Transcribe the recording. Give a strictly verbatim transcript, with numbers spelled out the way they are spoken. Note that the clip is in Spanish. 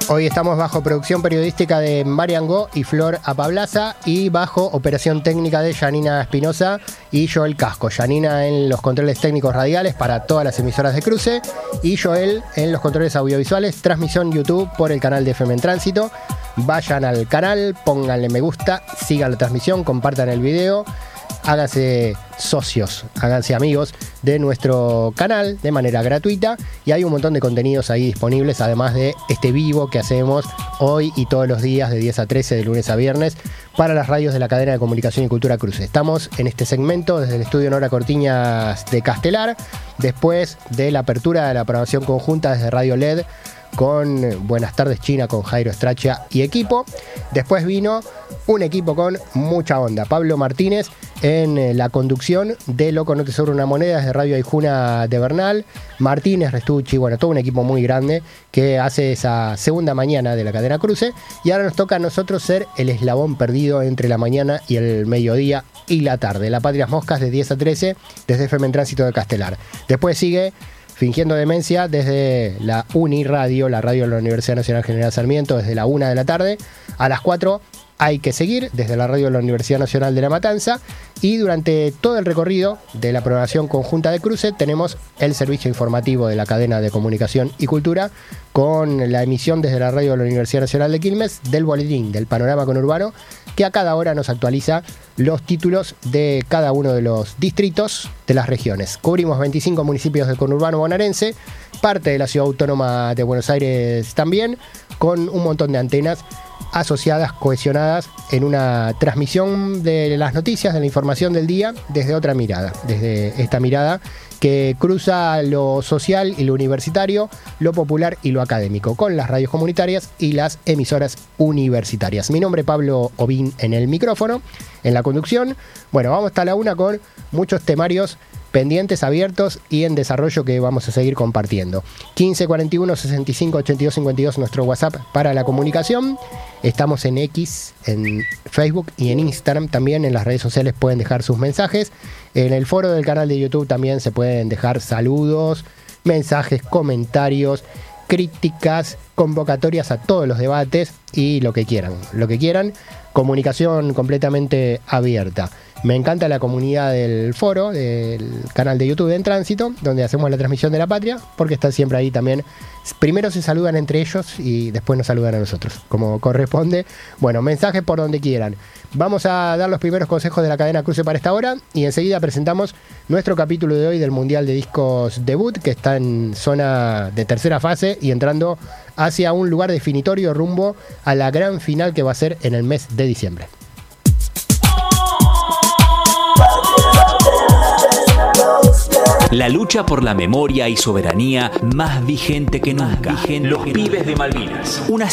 Hoy estamos bajo producción periodística de Marian Go y Flor Apablaza y bajo operación técnica de Janina Espinosa y Joel Casco. Janina en los controles técnicos radiales para todas las emisoras de Cruce y Joel en los controles audiovisuales, transmisión YouTube por el canal de F M en Tránsito. Vayan al canal, pónganle me gusta, sigan la transmisión, compartan el video. Háganse socios, háganse amigos de nuestro canal de manera gratuita y hay un montón de contenidos ahí disponibles, además de este vivo que hacemos hoy y todos los días de diez a trece, de lunes a viernes, para las radios de la cadena de comunicación y cultura Cruce. Estamos en este segmento desde el estudio Nora Cortiñas de Castelar, después de la apertura de la programación conjunta desde Radio L E D con Buenas Tardes China, con Jairo Stracha y equipo. Después vino un equipo con mucha onda. Pablo Martínez en la conducción de Loco No Te Sobra Una Moneda desde Radio Aijuna de Bernal. Martínez, Restucci, bueno, todo un equipo muy grande que hace esa segunda mañana de la cadena Cruce. Y ahora nos toca a nosotros ser el eslabón perdido entre la mañana y el mediodía y la tarde. La Patrias Moscas de diez a trece desde F M en Tránsito de Castelar. Después sigue Fingiendo Demencia desde la Uni Radio, la radio de la Universidad Nacional General Sarmiento, desde la una de la tarde. A las cuatro Hay que Seguir, desde la radio de la Universidad Nacional de La Matanza. Y durante todo el recorrido de la programación conjunta de Cruce tenemos el servicio informativo de la cadena de comunicación y cultura con la emisión desde la radio de la Universidad Nacional de Quilmes del boletín del panorama conurbano, que a cada hora nos actualiza los títulos de cada uno de los distritos de las regiones. Cubrimos veinticinco municipios del conurbano bonaerense, parte de la ciudad autónoma de Buenos Aires también, con un montón de antenas asociadas, cohesionadas en una transmisión de las noticias, de la información del día, desde otra mirada, desde esta mirada que cruza lo social y lo universitario, lo popular y lo académico, con las radios comunitarias y las emisoras universitarias. Mi nombre es Pablo Ovín en el micrófono, en la conducción. Bueno, vamos hasta la una con muchos temarios pendientes, abiertos y en desarrollo que vamos a seguir compartiendo. quince cuarenta y uno sesenta y cinco ochenta y dos cincuenta y dos nuestro WhatsApp para la comunicación. Estamos en X, en Facebook y en Instagram también. En las redes sociales pueden dejar sus mensajes. En el foro del canal de YouTube también se pueden dejar saludos, mensajes, comentarios, críticas, convocatorias a todos los debates y lo que quieran, lo que quieran. Comunicación completamente abierta. Me encanta la comunidad del foro, del canal de YouTube de En Tránsito, donde hacemos la transmisión de La Patria, porque están siempre ahí también. Primero se saludan entre ellos y después nos saludan a nosotros, como corresponde. Bueno, mensajes por donde quieran. Vamos a dar los primeros consejos de la cadena Cruce para esta hora y enseguida presentamos nuestro capítulo de hoy del Mundial de Discos Debut, que está en zona de tercera fase y entrando hacia un lugar definitorio rumbo a la gran final que va a ser en el mes de diciembre. La lucha por la memoria y soberanía más vigente que nunca. Vigente Los Pibes de Malvinas. Una